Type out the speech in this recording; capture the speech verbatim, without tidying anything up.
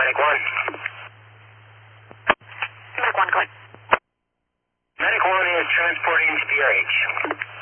Medic one. Medic one, go ahead. Medic one is transporting to P R H.